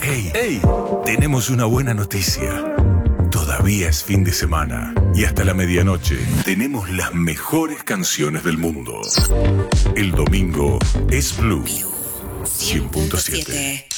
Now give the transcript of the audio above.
Hey, hey, tenemos una buena noticia. Todavía es fin de semana y hasta la medianoche tenemos las mejores canciones del mundo. El domingo es Blue 100.7.